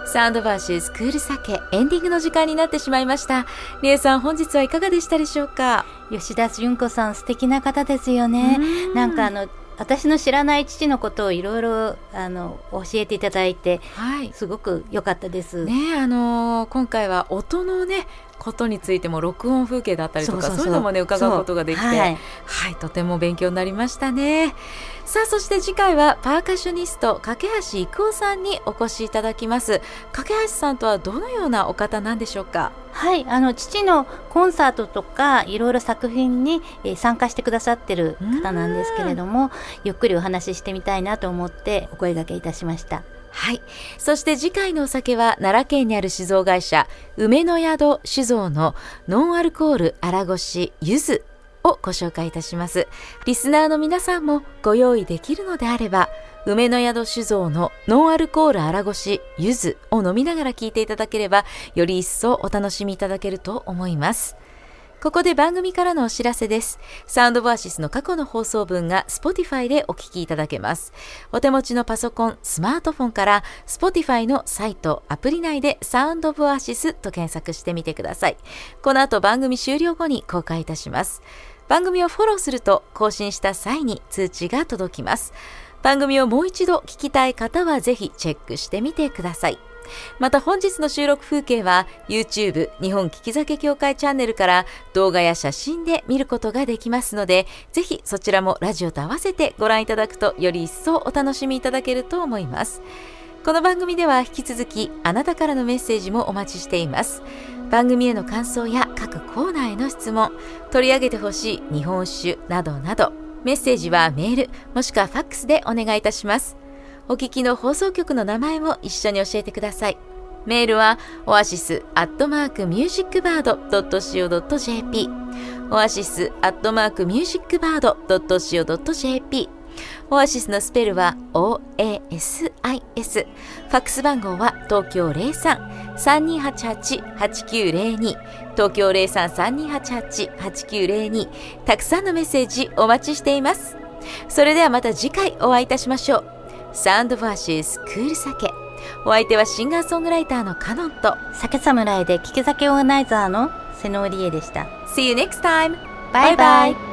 サウンドバーシスクールサケエンディングの時間になってしまいました。りえさん、本日はいかがでしたでしょうか？ 吉田純子さん、素敵な方ですよね。なんか私の知らない父のことをいろいろ教えていただいて、はい、すごく良かったですね。 今回は音のねことについても録音風景だったりとか、そういうのもね伺うことができて、はい、とても勉強になりましたね。さあ、そして次回はパーカッショニスト架橋郁夫さんにお越しいただきます。架橋さんとはどのようなお方なんでしょうか？ はい、父のコンサートとかいろいろ作品に参加してくださってる方なんですけれども、ゆっくりお話ししてみたいなと思ってお声掛けいたしました。 はい。そして次回のお酒は奈良県にある酒造会社梅の宿酒造のノンアルコール荒越柚子をご紹介いたします。リスナーの皆さんもご用意できるのであれば、梅の宿酒造のノンアルコール荒越柚子を飲みながら聞いていただければ、より一層お楽しみいただけると思います。ここで番組からのお知らせです。サウンドボアシスの過去の放送分が Spotify でお聞きいただけます。お手持ちのパソコン、スマートフォンから Spotify のサイト、アプリ内でサウンドボアシスと検索してみてください。この後番組終了後に公開いたします。番組をフォローすると更新した際に通知が届きます。番組をもう一度聞きたい方はぜひチェックしてみてください。また本日の収録風景は YouTube 日本利き酒協会チャンネルから動画や写真で見ることができますので、ぜひそちらもラジオと合わせてご覧いただくとより一層お楽しみいただけると思います。この番組では引き続きあなたからのメッセージもお待ちしています。番組への感想や各コーナーへの質問、取り上げてほしい日本酒などなど、メッセージはメールもしくはファックスでお願いいたします。お聞きの放送局の名前も一緒に教えてください。メールはoasis@musicbird.co.jp oasis@musicbird.co.jp オアシスのスペルは OASIS。 ファックス番号は東京 03-3288-8902 東京 03-3288-8902。 たくさんのメッセージお待ちしています。それではまた次回お会いいたしましょう。サウンドボアシスクールサケ。お相手はシンガーソングライターのカノンと酒侍で利き酒オーガナイザーの瀬野織恵でした。 See you next time! バイバイ。